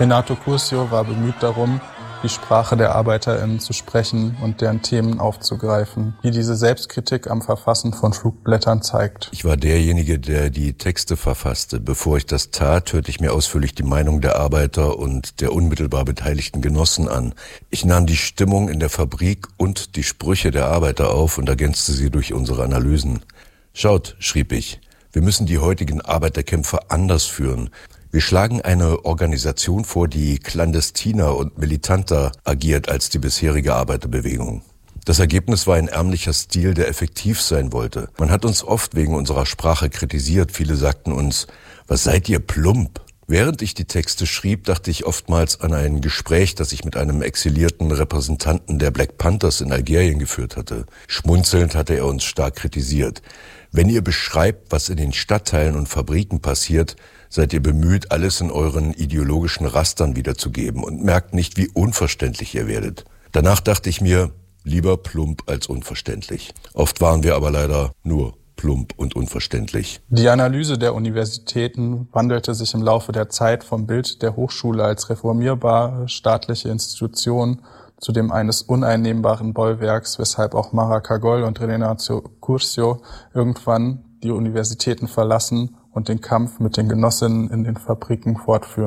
Renato Curcio war bemüht darum, die Sprache der ArbeiterInnen zu sprechen und deren Themen aufzugreifen, wie diese Selbstkritik am Verfassen von Flugblättern zeigt. Ich war derjenige, der die Texte verfasste. Bevor ich das tat, hörte ich mir ausführlich die Meinung der Arbeiter und der unmittelbar beteiligten Genossen an. Ich nahm die Stimmung in der Fabrik und die Sprüche der Arbeiter auf und ergänzte sie durch unsere Analysen. Schaut, schrieb ich, wir müssen die heutigen Arbeiterkämpfe anders führen. Wir schlagen eine Organisation vor, die clandestiner und militanter agiert als die bisherige Arbeiterbewegung. Das Ergebnis war ein ärmlicher Stil, der effektiv sein wollte. Man hat uns oft wegen unserer Sprache kritisiert. Viele sagten uns, was seid ihr plump? Während ich die Texte schrieb, dachte ich oftmals an ein Gespräch, das ich mit einem exilierten Repräsentanten der Black Panthers in Algerien geführt hatte. Schmunzelnd hatte er uns stark kritisiert. Wenn ihr beschreibt, was in den Stadtteilen und Fabriken passiert, seid ihr bemüht, alles in euren ideologischen Rastern wiederzugeben und merkt nicht, wie unverständlich ihr werdet. Danach dachte ich mir, lieber plump als unverständlich. Oft waren wir aber leider nur plump und unverständlich. Die Analyse der Universitäten wandelte sich im Laufe der Zeit vom Bild der Hochschule als reformierbare staatliche Institution zu dem eines uneinnehmbaren Bollwerks, weshalb auch Maracagol und Renato Curcio irgendwann die Universitäten verlassen und den Kampf mit den Genossinnen in den Fabriken fortführen.